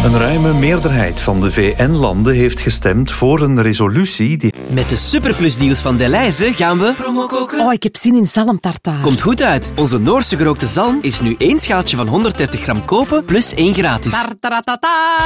Een ruime meerderheid van de VN-landen heeft gestemd voor een resolutie die... Met de superplusdeals van Delhaize gaan we promo koken. Oh, ik heb zin in zalmtartaar. Komt goed uit. Onze Noorse gerookte zalm is nu 1 schaaltje van 130 gram kopen plus 1 gratis. Tartaratata.